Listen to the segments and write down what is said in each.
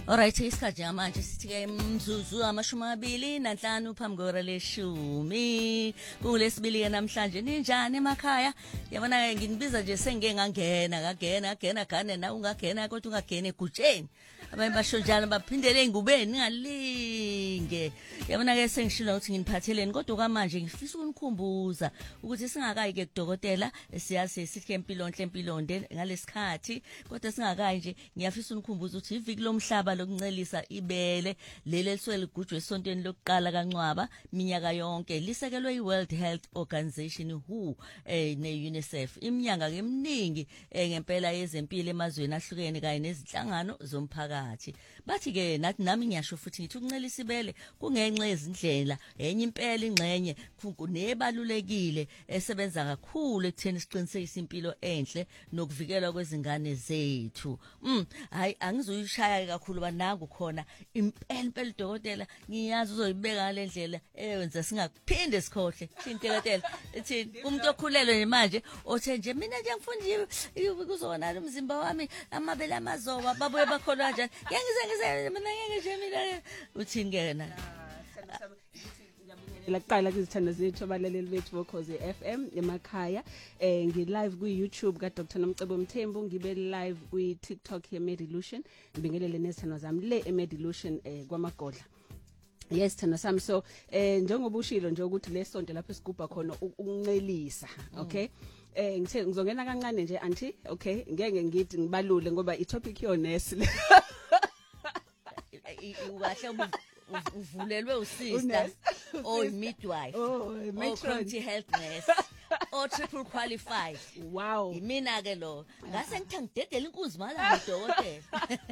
Alright, isikhathi manje sithi-ke mzuzu amashumi amabili nanhlanu phambi kwehora leshumi. Kulesibili-ke namhlanje ninjani emakhaya? Yabona-ke nginibiza nje sengike ngangena gane na ungagena kodwa ungagena egutsheni. Abanye basho njalo baphindele ey'ngubeni ningalinge. Yabona-ke sengishilo ukuthi nginiphatheleni kodwa kwamanje ngifisa ukunikhumbuza ukuthi singakayi-ke kudokotela siyazi sithi empilonhle ngalesikhathi kodwa singakayi nje ngiyafisa unikhumbuza ukuthi iviki lomhlaba lokuncelisa ibele leli elisuke ligujwe esontweni lokuqala kaNcwaba minyaka yonke lisekelwe iWorld Health Organization WHO ne-UNICEF iminyaka eminingi ngempela yezempilo emazweni ahlukene kanye nezinhlangano zomphakathi. Bathi-ke nathi nami ngiyasho futhi ngithi ukuncelisa ibele kungenxa yezindlela enye impela ingxenye nebalulekile esebenza kakhulu ekutheni siqinisekise impilo enhle nokuvikelwa kwezingane zethu. Hayi angizuyishaya kakhulu banangu khona impela dokotela ngiyazi uzoyibeka ngale ndlela eyenza singaphinde sikhohle sintekatela ethi umuntu okhulelwe manje othe nje mina nje ngifunda kuzona umzimba wami amabele amazoba babuye bakholwa kanjani ngize mina ngeke mina uthini ke na laqala kuzithanda zethu abalaleli bethu bokhoze FM emakhaya ngi live ku YouTube ka Dr Nomcebo Mthembu ngibe live ku TikTok ye Medilution ngibingelele nezithando zami le eMedilution kwamagodla. Yes thana sami so njengoba ushilo nje ukuthi lesonto lapho esigubha khona ukuncelisa okay ngithe ngizongena kancane nje anti okay ngeke ngithi ngibalule ngoba itopic yonesi ukahle uvulelwe usister midwife community health nurse triple qualified. Wow Imina ke lo ngase ngithe ngidedela inkunzi mala ngidokotela.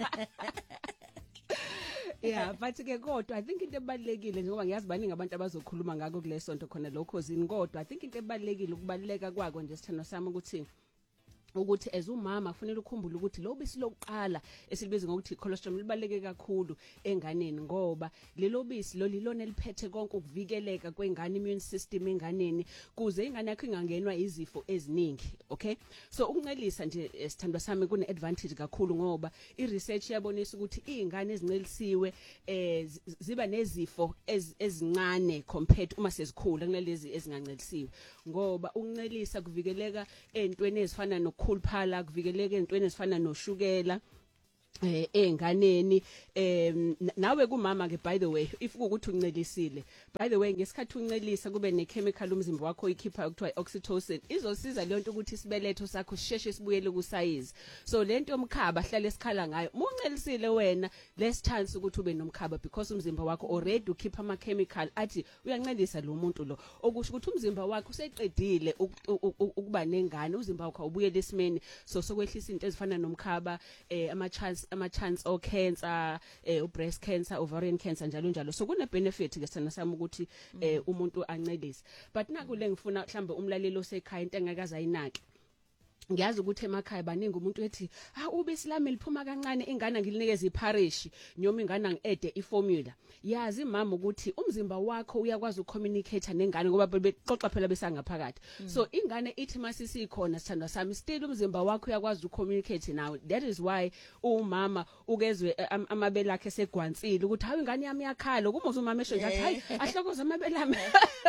Yeah, but ke kodwa I think into ebalekile ngoba ngiyazi baningi abantu abazokhuluma ngako kulesonto khona lokho zini kodwa I think into ebalekile ukubaleka kwako nje sithando sami ukuthi as umama kufanele ukhumbule ukuthi lo bisi lokuqala esilibiza ngokuthi cholesterol libaleke kakhulu enganeni ngoba lelo bisi lo lilona eliphethe konke ukuvikeleka kwengane immune system enganeni kuze ingane yakho ingangenwa izifo eziningi. Okay, so ukuncelisa nje sithandwa sami kune advantage kakhulu ngoba iresearch yabonisa ukuthi izingane ezincelisiwe ziba nezifo ezincane compared uma sezikhula kunalezi ezingancelisiwe ngoba ukuncelisa kuvikeleka entweni ezifana nokukhuluphala kuvikeleka entweni ezifana noshukela enganeni nawe kumama ke by the way if ukuthi uncelisile by the way ngesikhathi uncelisa kube nechemical umzimba wakho ikhipha okuthiwa oxytocin izosiza le nto ukuthi isibeletho sakho sisheshe sibuyele ku size so lento yomkhaba hlale esikhala ngayo muncelisile wena less chance ukuthi ube nomkhaba because umzimba wakho already ukhipha ama chemical athi uyancelisa lo muntu lo okusho ukuthi umzimba wakho useqedile ukuba nengane umzimba wakho ubuyele esimeni so sokwehlisa into ezifana nomkhaba ama chance o cancer breast cancer ovarian cancer njalo so kune benefit ke sana sami ukuthi umuntu ancelise but nakule ngifuna mhlambe umlalelo osekhaya into engakaza ayinaki ngiyazi ukuthi emakhaya baningi umuntu ethi ubisi lami liphuma kancane ingane ngilinikeza iparish nyoma ingane ngiede iformula yazi mama ukuthi umzimba wakho uyakwazi ucommunicate nengane ngoba bexoxa phela besangaphakathi so ingane ithi masisi khona sithandwa sami still umzimba wakho uyakwazi ucommunicate nawe that is why umama ukezwe amabele akhe segwansile ukuthi hayi ingane yami yakhala kumuzwa umama esho nje hayi ahlokoza amabele ami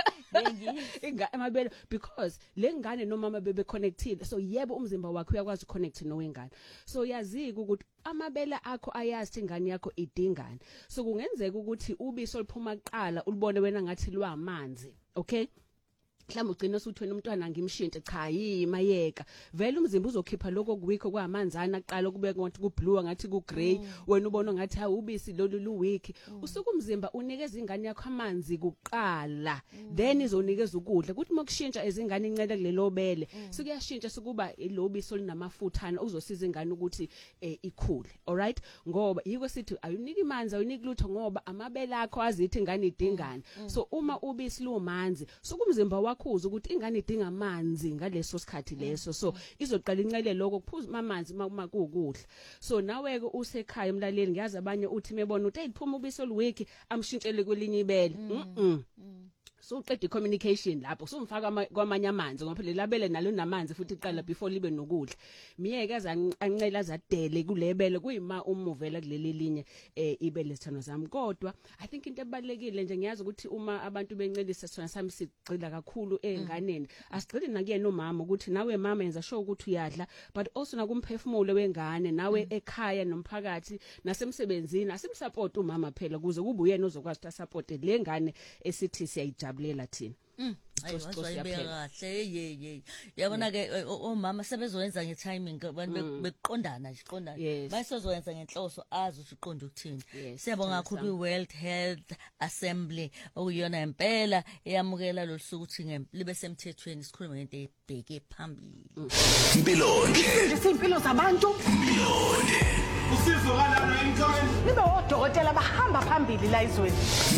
amabele because lengane nomama bebe connected so yebo umzimba wakho uyakwazi uconnect nowengane so yazika ukuthi amabele akho ayazi ingane yakho idingana so kungenzeka ukuthi ubisi oluphuma kuqala ulibone wena ngathi lwamanzi okay mhlawumbe ugcina usuthwena umntwana ngimshintshe cha yimayeka vele umzimba uzokhipha lokho kuwikho kwamanzana aqala kubeka ngathi kublue ngathi ku grey wena ubona ngathi ubisi lolu luweak usuku umzimba unikeza ingane yakho amanzi kuqala then izonikeza ukudla ukuthi mokushintsha ezingane incele kulelo bele sikuyashintsha sokuba ilobisi olinamafuthana uzosiza ingane ukuthi ikhule alright ngoba yiko sithi ayuniki manzi ayuniki lutho ngoba amabele akho azithi ingane idingana so uma ubisi lumanzi sokumzimba wakho ukuthi ingane idinga amanzi ngaleso sikhathi leso so izoqala incele lokho kuphuza amanzi makukudla so nawe ke usekhaya umlaleli ngiyazi abanye uthi mebona uthi eyiphuma ubisi oluwiki amshintshele kwelinye ibele so uqeda i-communication lapho sumfaka kwamanye amanzi ngoba phela labele nalo namanzi futhi iqala before libe nokudla miyeke azancela zadele kulebele kuyima umuvela kuleli linye ibele sithano sami kodwa I think into ebalekile nje ngiyazi ukuthi uma abantu bencelisa sithona sami sigcila kakhulu enganeni asigcili nakuyena umama ukuthi nawe mama yenza sure ukuthi uyadla but also nakumphefumulo wengane nawe ekhaya nomphakathi nasemsebenzini asimsupport umama phela kuze kube uyena ozokwazi ukuthi support lengane esithi siyayijabulela thina ayibeka kahle yabona ke omama sebezoyenza ngetiming abantu beqondana nje qondana bayisozoyenza ngenhloso azi ukuthi uqonda ukuthini siyabonga kakhulu iWorld Health Assembly okuyona impela eyamukela lo suku ukuthi libe semthethweni sikhuluma ngento ebheke phambili Impilonke impilo zabantu Impilonke usizo kalana emkhaya libe odokotela bahamba phambili la izweni